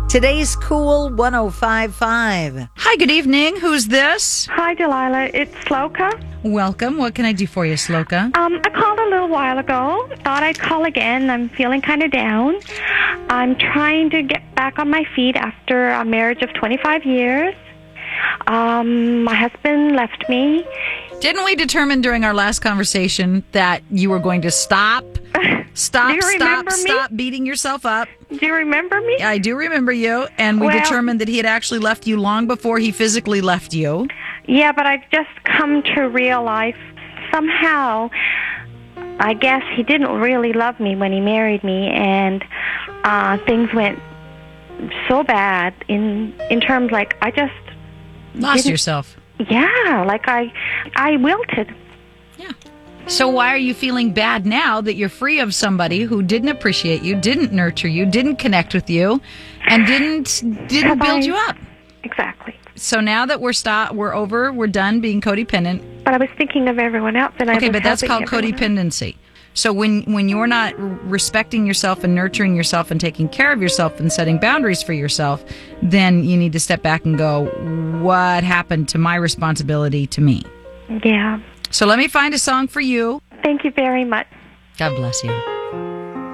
Today's Cool 105.5. Hi, good evening. Who's this? Hi, Delilah. It's Sloka. Welcome. What can I do for you, Sloka? I called a little while ago. Thought I'd call again. I'm feeling kind of down. I'm trying to get back on my feet after a marriage of 25 years. My husband left me. Didn't we determine during our last conversation that you were going to stop beating yourself up? Do you remember me? I do remember you, and we determined that he had actually left you long before he physically left you. Yeah, but I've just come to realize somehow, I guess he didn't really love me when he married me, and things went so bad in terms like I just lost yourself. Yeah, like I wilted. Yeah. So why are you feeling bad now that you're free of somebody who didn't appreciate you, didn't nurture you, didn't connect with you, and didn't build you up? Exactly. So now that we're over, we're done being codependent. But I was thinking of everyone else, and okay, but that's called codependency. So when you're not respecting yourself and nurturing yourself and taking care of yourself and setting boundaries for yourself, then you need to step back and go, what happened to my responsibility to me? Yeah. So let me find a song for you. Thank you very much. God bless you.